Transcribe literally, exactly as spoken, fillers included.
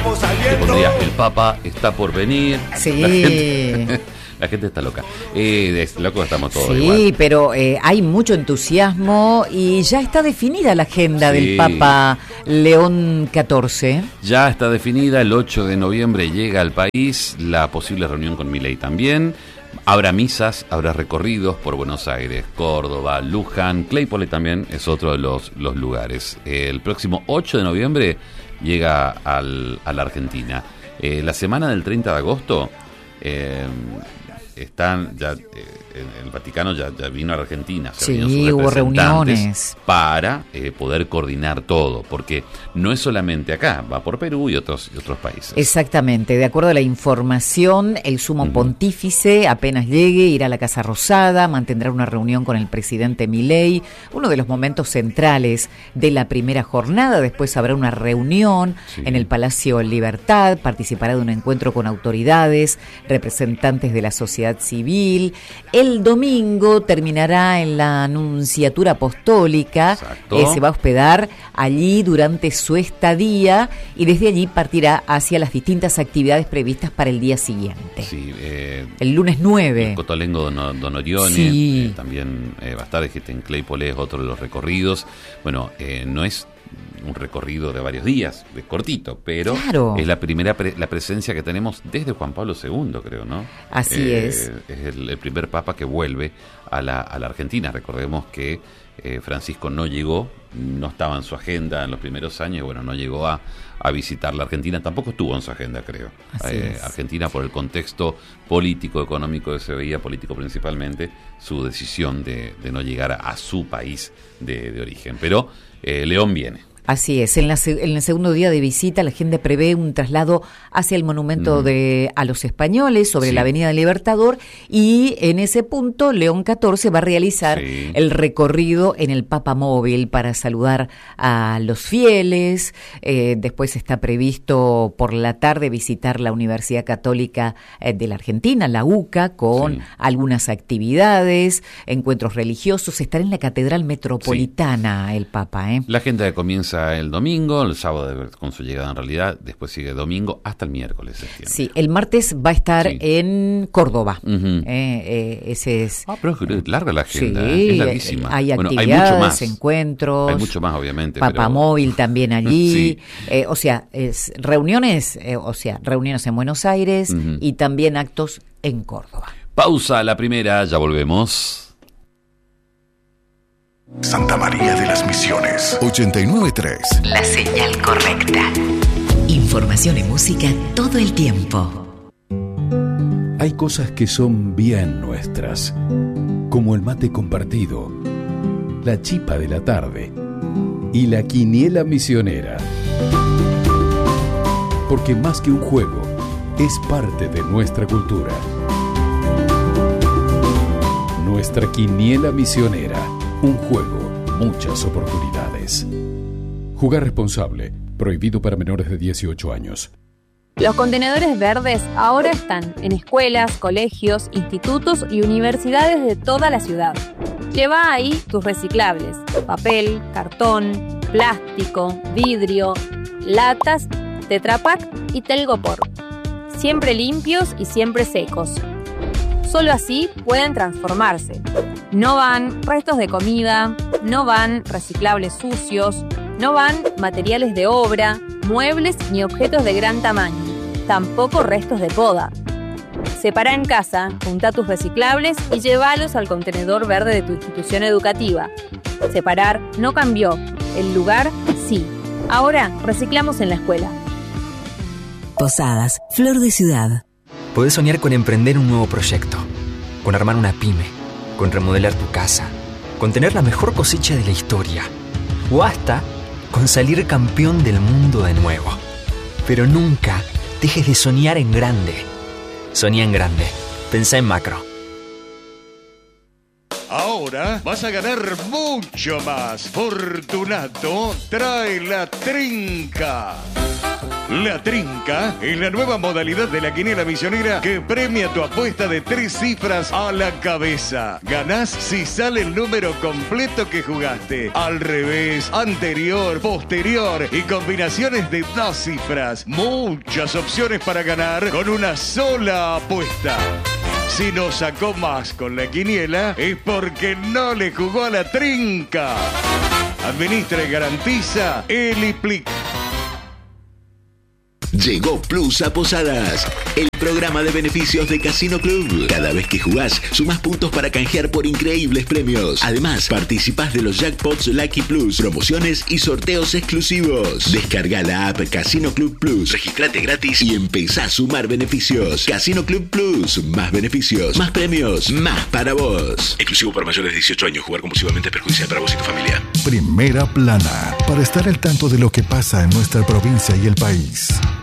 estamos saliendo. Te pondría, el Papa está por venir. Sí. La gente, la gente está loca. Eh, es loco, estamos todos sí, igual. Sí, pero eh, hay mucho entusiasmo y ya está definida la agenda Sí. del Papa León catorce. Ya está definida, el ocho de noviembre llega al país, la posible reunión con Milei también. Habrá misas, habrá recorridos por Buenos Aires, Córdoba, Luján, Claypole también es otro de los, los lugares. El próximo ocho de noviembre llega al, a la Argentina. Eh, la semana del treinta de agosto eh, están ya... Eh, el Vaticano ya, ya vino a Argentina, se Sí, sus hubo representantes reuniones para eh, poder coordinar todo, porque no es solamente acá, va por Perú y otros y otros países. Exactamente, de acuerdo a la información, el sumo uh-huh. pontífice apenas llegue irá a la Casa Rosada, mantendrá una reunión con el presidente Milei, uno de los momentos centrales de la primera jornada. Después habrá una reunión sí. en el Palacio Libertad, participará de un encuentro con autoridades, representantes de la sociedad civil. El El domingo terminará en la Nunciatura Apostólica, eh, se va a hospedar allí durante su estadía y desde allí partirá hacia las distintas actividades previstas para el día siguiente. Sí, eh, el lunes nueve. El Cotolengo Don, Don Orione, sí. eh, también eh, va a estar, dijiste, en Claypole es otro de los recorridos. Bueno, eh, no es un recorrido de varios días, es cortito, pero claro. es la primera pre- la presencia que tenemos desde Juan Pablo segundo, creo, ¿no? Así eh, es. Es el, el primer papa que vuelve a la, a la Argentina. Recordemos que eh, Francisco no llegó, no estaba en su agenda en los primeros años, bueno, no llegó a, a visitar la Argentina, tampoco estuvo en su agenda, creo. Eh, Argentina, por el contexto político, económico que se veía, político principalmente, su decisión de, de no llegar a, a su país de, de origen. Pero eh, León viene. Así es, en, la, en el segundo día de visita la gente prevé un traslado hacia el monumento uh-huh. de a los españoles sobre sí. la Avenida del Libertador y en ese punto León catorce va a realizar sí. el recorrido en el Papa Móvil para saludar a los fieles. Eh, después está previsto por la tarde visitar la Universidad Católica eh, de la Argentina, la U C A, con sí. algunas actividades, encuentros religiosos. Estará en la Catedral Metropolitana sí. el Papa. ¿eh? La agenda comienza el domingo, el sábado con su llegada en realidad, después sigue domingo hasta el miércoles. Septiembre. Sí, el martes va a estar sí. en Córdoba. Uh-huh. eh, eh, ese es. Ah, pero es larga la agenda, sí, eh, es larguísima. Hay bueno, actividades, hay mucho más. encuentros. Hay mucho más, obviamente. Papa pero... Móvil también allí. sí. eh, o sea, es reuniones, eh, o sea, reuniones en Buenos Aires uh-huh. y también actos en Córdoba. Pausa la primera, ya volvemos. Santa María de las Misiones ochenta y nueve punto tres. La señal correcta. Información y música todo el tiempo. Hay cosas que son bien nuestras, como el mate compartido, la chipa de la tarde y la quiniela misionera. Porque más que un juego, es parte de nuestra cultura. Nuestra quiniela misionera. Un juego, muchas oportunidades. Jugar responsable. Prohibido para menores de dieciocho años. Los contenedores verdes ahora están en escuelas, colegios, institutos y universidades de toda la ciudad. Lleva ahí tus reciclables: papel, cartón, plástico, vidrio, latas, Tetra Pak y Telgopor. Siempre limpios y siempre secos. Solo así pueden transformarse. No van restos de comida, no van reciclables sucios, no van materiales de obra, muebles ni objetos de gran tamaño, tampoco restos de poda. Separa en casa, junta tus reciclables y llévalos al contenedor verde de tu institución educativa. Separar no cambió, el lugar sí. Ahora reciclamos en la escuela. Posadas, Flor de Ciudad. Podés soñar con emprender un nuevo proyecto, con armar una pyme, con remodelar tu casa, con tener la mejor cosecha de la historia, o hasta con salir campeón del mundo de nuevo. Pero nunca dejes de soñar en grande. Soñá en grande. Pensá en macro. Ahora vas a ganar mucho más. Fortunato trae la trinca. La Trinca es la nueva modalidad de la quiniela misionera que premia tu apuesta de tres cifras a la cabeza. Ganás si sale el número completo que jugaste. Al revés, anterior, posterior y combinaciones de dos cifras. Muchas opciones para ganar con una sola apuesta. Si no sacó más con la quiniela es porque no le jugó a la Trinca. Administra y garantiza Eliplic. Llegó Plus a Posadas, el programa de beneficios de Casino Club. Cada vez que jugás, sumás puntos para canjear por increíbles premios. Además, participás de los jackpots Lucky Plus, promociones y sorteos exclusivos. Descarga la app Casino Club Plus, registrate gratis y empezá a sumar beneficios. Casino Club Plus, más beneficios, más premios, más para vos. Exclusivo para mayores de dieciocho años. Jugar compulsivamente es perjudicial para vos y tu familia. Primera Plana, para estar al tanto de lo que pasa en nuestra provincia y el país.